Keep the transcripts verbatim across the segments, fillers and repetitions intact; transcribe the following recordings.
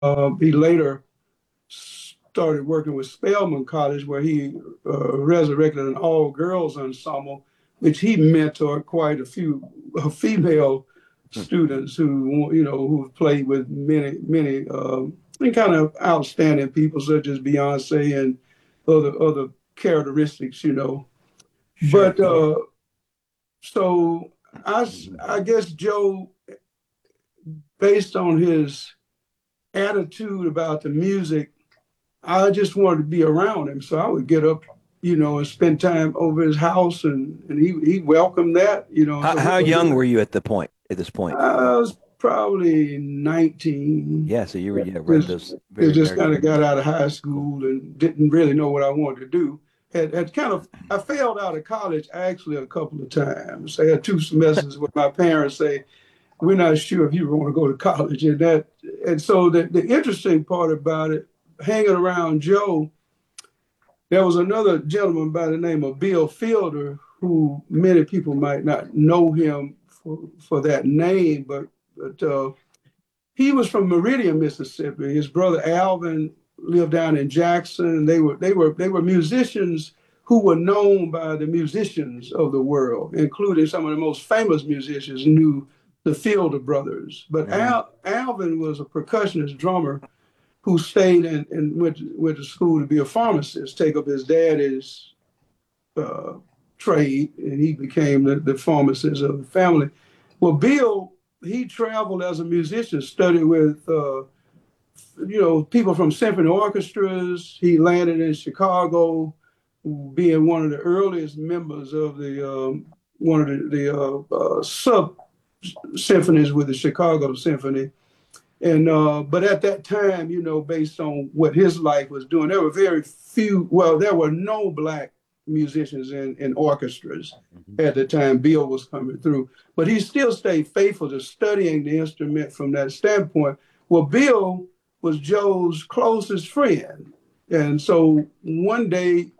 Uh, he later started working with Spelman College, where he uh, resurrected an all-girls ensemble, which he mentored quite a few uh, female Hmm. students who, you know, who played with many, many um, and kind of outstanding people such as Beyonce and other other characteristics, you know. Sure. But uh, so I, Mhm. I guess Joe, based on his attitude about the music, I just wanted to be around him. So I would get up, you know, and spend time over his house, and, and he, he welcomed that, you know. How, So we how would young do were it. you at the point, at this point? I was probably nineteen. Yeah, so you were, yeah, right at Just, those it very, just very kind of got out of high cool. school and didn't really know what I wanted to do. Had, had kind of, I failed out of college actually a couple of times. I had two semesters where my parents say, we're not sure if you want to go to college. And that, and so the, the interesting part about it, hanging around Joe, there was another gentleman by the name of Bill Fielder, who many people might not know him for, for that name, but, but uh, he was from Meridian, Mississippi. His brother Alvin lived down in Jackson. They were they were they were musicians who were known by the musicians of the world, including some of the most famous musicians knew the Fielder brothers. But Hmm. Al, Alvin was a percussionist drummer who stayed and, and went, went to school to be a pharmacist, take up his daddy's uh, trade, and he became the, the pharmacist of the family. Well, Bill, he traveled as a musician, studied with, uh, you know, people from symphony orchestras. He landed in Chicago, being one of the earliest members of the um, one of the, the uh, uh, sub symphonies with the Chicago Symphony. And uh, but at that time, you know, based on what his life was doing, there were very few. Well, there were no black musicians in, in orchestras Hmm. at the time Bill was coming through. But he still stayed faithful to studying the instrument from that standpoint. Well, Bill was Joe's closest friend, and so one day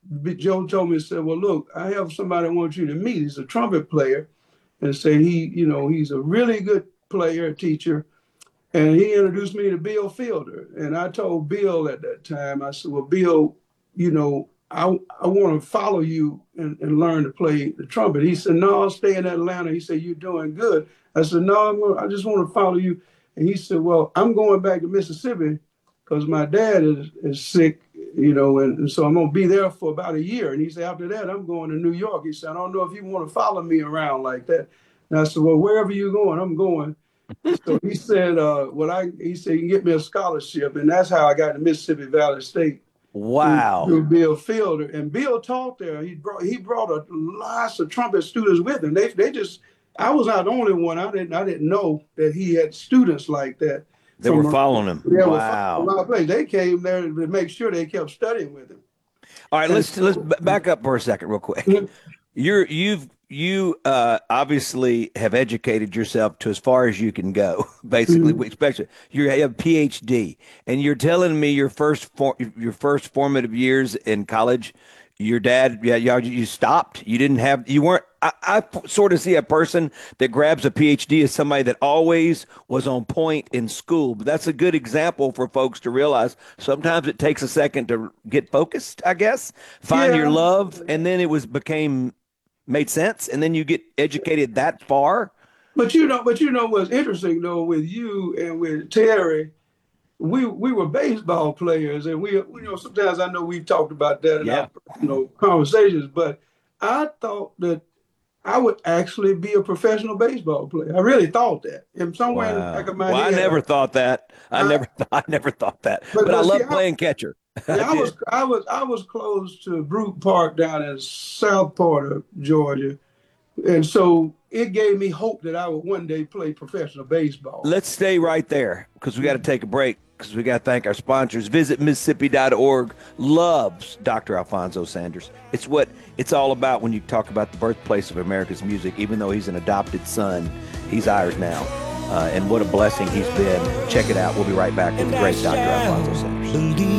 Joe told me, said, "Well, look, I have somebody I want you to meet. He's a trumpet player, and say he, you know, he's a really good player, teacher." And he introduced me to Bill Fielder. And I told Bill at that time, I said, well, Bill, you know, I, I want to follow you and, and learn to play the trumpet. He said, no, I'll stay in Atlanta. He said, you're doing good. I said, no, I'm gonna, I just want to follow you. And he said, well, I'm going back to Mississippi because my dad is, is sick, you know, and, and so I'm going to be there for about a year. And he said, after that, I'm going to New York. He said, I don't know if you want to follow me around like that. And I said, well, wherever you're going, I'm going. So he said, uh, "Well, I," he said, "You can get me a scholarship," and that's how I got to Mississippi Valley State through, Wow. through Bill Fielder. And Bill taught there. He brought he brought a lots of trumpet students with him. They they just I was not the only one. I didn't I didn't know that he had students like that They were from following him. yeah, well, from a Wow. lot of places. They came there to make sure they kept studying with him. All right, And let's let's b- back up for a second real quick. so, You're you've you uh obviously have educated yourself to as far as you can go, basically, especially you have a PhD, and you're telling me your first for, your first formative years in college, your dad, yeah, yeah, you stopped. You didn't have you weren't I, I sort of see a person that grabs a PhD as somebody that always was on point in school. But that's a good example for folks to realize sometimes it takes a second to get focused, I guess, find your yeah, love, and then it was became made sense, and then you get educated that far. but you know, but you know what's interesting though with you and with Terry, we we were baseball players, and we you know sometimes I know we've talked about that in our Yeah. you know conversations, but I thought that I would actually be a professional baseball player. I really thought that. And somewhere in the back Wow. of my Well, I head, never I, thought that. I I never, I never thought that. but But I but see, love I, playing catcher. I yeah, I was did. I was I was close to Brute Park down in south part of Georgia, and so it gave me hope that I would one day play professional baseball. Let's stay right there because we got to take a break because we got to thank our sponsors. Visit Mississippi dot org loves Doctor Alfonso Sanders. It's what it's all about when you talk about the birthplace of America's music. Even though he's an adopted son, he's ours now. Uh, and what a blessing he's been. Check it out. We'll be right back with the great Doctor Alfonso Sanders.